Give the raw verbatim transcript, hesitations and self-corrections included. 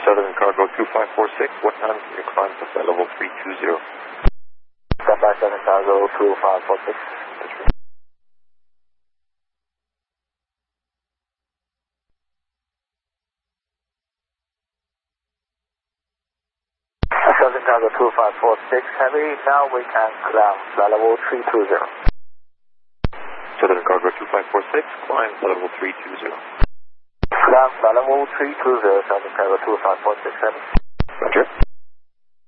Southern Cargo two five four six, what time can you climb to flight level three two zero? Stand by Southern Cargo two five four six. Southern Cargo two five four six, heavy, now we can climb flight level three two zero. Southern Cargo two five four six, climb flight level three two zero. Climb flight level three two zero, Southern Cargo two five four six, heavy. Roger.